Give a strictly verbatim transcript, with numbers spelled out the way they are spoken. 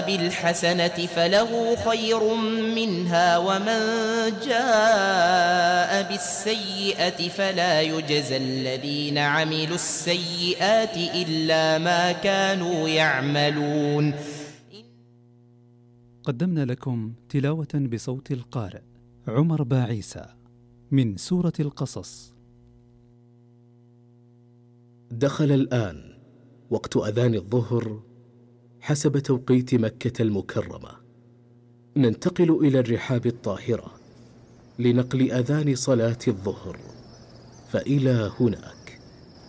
بالحسنة فله خير منها ومن جاء بالسيئة فلا يجزى الذين عملوا السيئات إلا ما كانوا يعملون. قدمنا لكم تلاوة بصوت القارئ عمر باعيسى من سورة القصص. دخل الآن وقت أذان الظهر حسب توقيت مكة المكرمة. ننتقل إلى الرحاب الطاهرة لنقل أذان صلاة الظهر، فإلى هناك.